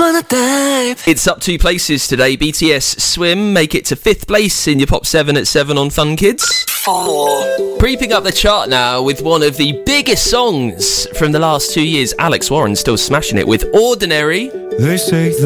wanna dive. It's up 2 places today. BTS Swim make it to 5th place in your Pop 7 at 7 on Fun Kids. 4. Creeping up the chart now with one of the biggest songs from the last 2 years. Alex Warren still smashing it with Ordinary. They say